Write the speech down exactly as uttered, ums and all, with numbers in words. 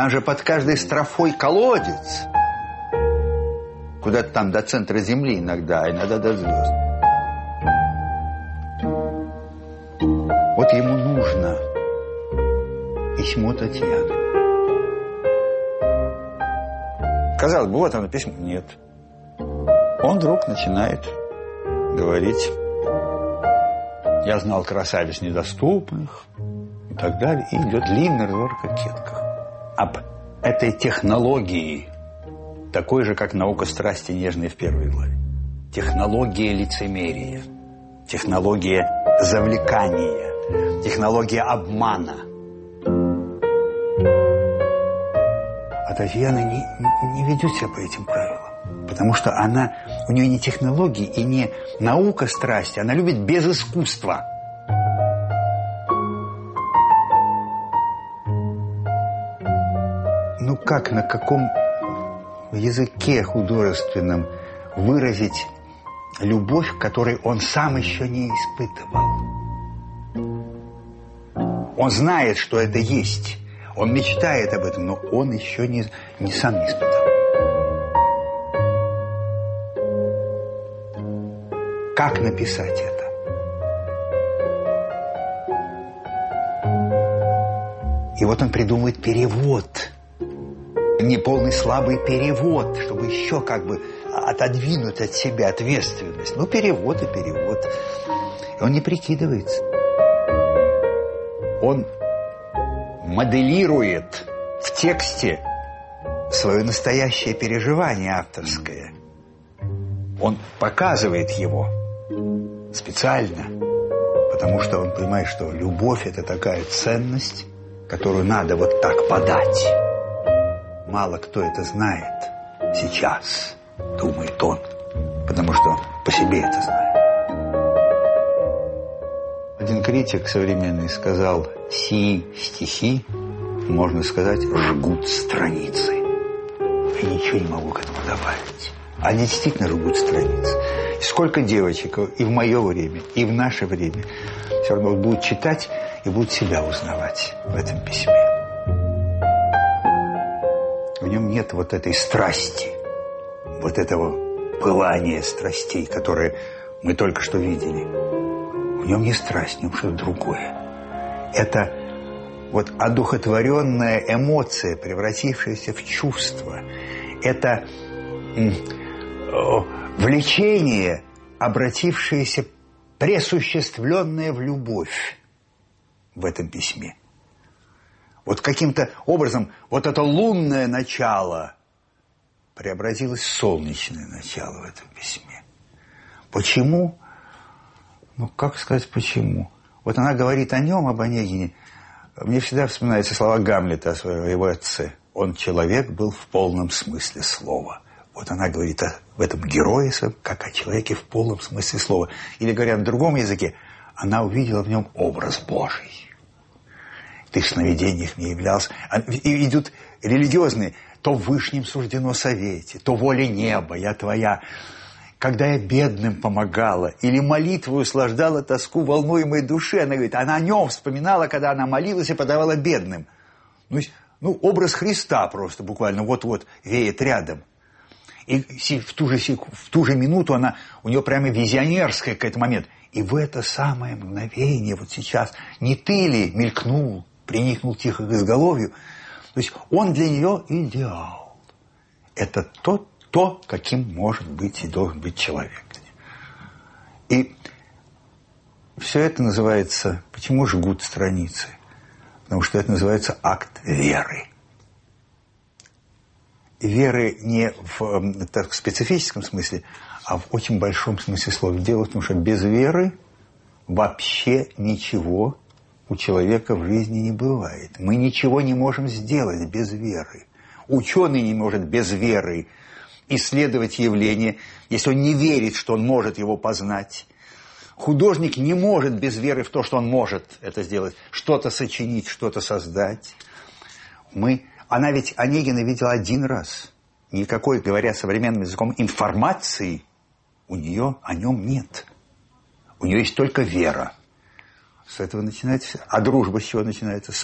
Там же под каждой строфой колодец. Куда-то там до центра земли иногда, а иногда до звезд. Вот ему нужно письмо Татьяны. Казалось бы, вот оно письмо. Нет. Он вдруг начинает говорить: я знал красавиц недоступных и так далее. И идет длинный разговор о кокетках. Об этой технологии, такой же, как наука страсти нежной в первой главе. Технология лицемерия, технология завлекания, технология обмана. А Татьяна не, не ведет себя по этим правилам, потому что она, у нее не технологии и не наука страсти, она любит без искусства. Ну как, на каком языке художественном выразить любовь, которой он сам еще не испытывал? Он знает, что это есть. Он мечтает об этом, но он еще не, не сам не испытал. Как написать это? И вот он придумывает перевод. Неполный слабый перевод, чтобы еще как бы отодвинуть от себя ответственность. Ну, перевод и перевод. И он не прикидывается. Он моделирует в тексте свое настоящее переживание авторское. Он показывает его специально, потому что он понимает, что любовь – это такая ценность, которую надо вот так подать. Мало кто это знает сейчас, думает он, потому что он по себе это знает. Один критик современный сказал: сии стихи, можно сказать, жгут страницы. Я ничего не могу к этому добавить. Они действительно жгут страницы. И сколько девочек и в мое время, и в наше время все равно будут читать и будут себя узнавать в этом письме. В нем нет вот этой страсти, вот этого пылания страстей, которые мы только что видели. В нем не страсть, в нем что-то другое. Это вот одухотворенная эмоция, превратившаяся в чувство. Это влечение, обратившееся, пресуществленное в любовь в этом письме. Вот каким-то образом вот это лунное начало преобразилось в солнечное начало в этом письме. Почему? Ну, как сказать почему? Вот она говорит о нем, об Онегине. Мне всегда вспоминаются слова Гамлета о своем его отце. Он человек был в полном смысле слова. Вот она говорит о, в этом герое своем, как о человеке в полном смысле слова. Или, говоря на другом языке, она увидела в нем образ Божий. Ты в сновидениях мне являлся. И идут религиозные. То в Вышнем суждено совете, то воля неба, я твоя. Когда я бедным помогала или молитвою услаждала тоску волнуемой души, она говорит, она о нем вспоминала, когда она молилась и подавала бедным. Ну, ну образ Христа просто буквально вот-вот веет рядом. И в ту же, в ту же минуту она, у нее прямо визионерская какой-то момент. И в это самое мгновение, вот сейчас, не ты ли мелькнул, приникнул тихо к изголовью? То есть он для нее идеал. Это тот, то, каким может быть и должен быть человек. И все это называется, почему жгут страницы? Потому что это называется акт веры. И веры не в так, специфическом смысле, а в очень большом смысле слова. Дело в том, что без веры вообще ничего у человека в жизни не бывает. Мы ничего не можем сделать без веры. Ученый не может без веры исследовать явление, если он не верит, что он может его познать. Художник не может без веры в то, что он может это сделать, что-то сочинить, что-то создать. Мы... Она ведь Онегина видела один раз. Никакой, говоря современным языком, информации у нее о нем нет. У нее есть только вера. С этого начинается все. А дружба с чего начинается? С